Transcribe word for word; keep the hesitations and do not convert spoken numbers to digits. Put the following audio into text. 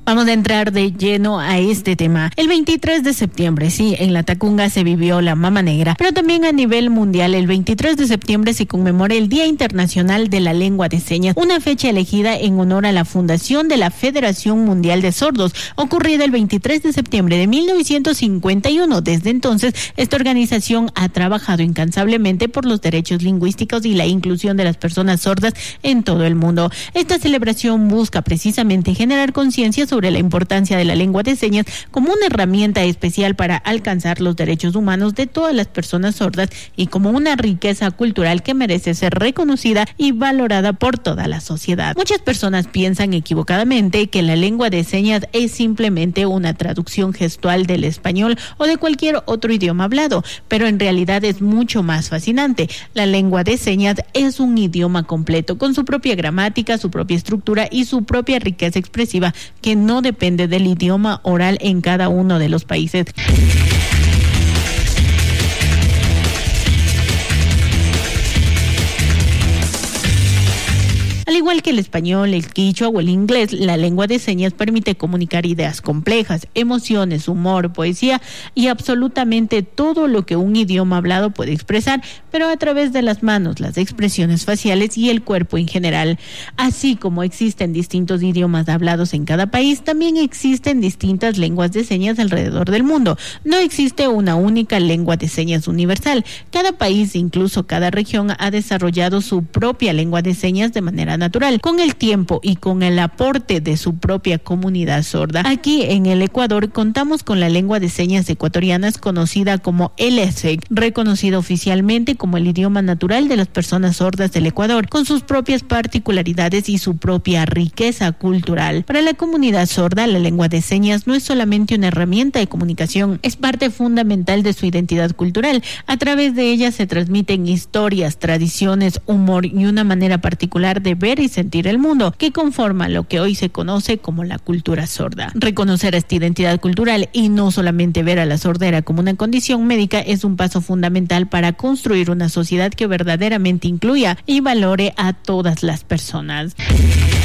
Vamos a entrar de lleno a este tema. El veintitrés de septiembre, sí, en la Tacunga se vivió la Mama Negra, pero también a nivel mundial, el veintitrés de septiembre se conmemora el Día Internacional de la Lengua de Señas, una fecha elegida en honor a la fundación de la Federación Mundial de Sordos, ocurrida el veintitrés de septiembre de mil novecientos cincuenta y uno. Desde entonces, esta organización ha trabajado incansablemente por los derechos lingüísticos y la inclusión de las personas sordas en todo el mundo. Esta celebración busca precisamente generar conciencia sobre sobre la importancia de la lengua de señas como una herramienta especial para alcanzar los derechos humanos de todas las personas sordas y como una riqueza cultural que merece ser reconocida y valorada por toda la sociedad. Muchas personas piensan equivocadamente que la lengua de señas es simplemente una traducción gestual del español o de cualquier otro idioma hablado, pero en realidad es mucho más fascinante. La lengua de señas es un idioma completo, con su propia gramática, su propia estructura y su propia riqueza expresiva, que no depende del idioma oral en cada uno de los países. Al igual que el español, el quichua o el inglés, la lengua de señas permite comunicar ideas complejas, emociones, humor, poesía y absolutamente todo lo que un idioma hablado puede expresar, pero a través de las manos, las expresiones faciales y el cuerpo en general. Así como existen distintos idiomas hablados en cada país, también existen distintas lenguas de señas alrededor del mundo. No existe una única lengua de señas universal. Cada país, incluso cada región, ha desarrollado su propia lengua de señas de manera natural, con el tiempo y con el aporte de su propia comunidad sorda. Aquí en el Ecuador contamos con la lengua de señas ecuatorianas conocida como el E S E C, reconocida oficialmente como el idioma natural de las personas sordas del Ecuador, con sus propias particularidades y su propia riqueza cultural. Para la comunidad sorda, la lengua de señas no es solamente una herramienta de comunicación, es parte fundamental de su identidad cultural. A través de ella se transmiten historias, tradiciones, humor y una manera particular de ver y sentir el mundo, que conforma lo que hoy se conoce como la cultura sorda. Reconocer esta identidad cultural y no solamente ver a la sordera como una condición médica es un paso fundamental para construir una sociedad que verdaderamente incluya y valore a todas las personas.